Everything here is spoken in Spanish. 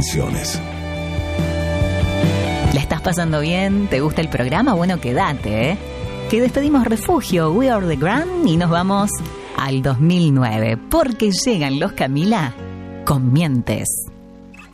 canciones. ¿La estás pasando bien? ¿Te gusta el programa? Bueno, quédate, ¿eh? Que despedimos Refugio, We Are The Grand, y nos vamos al 2009, porque llegan los Camila con Mientes.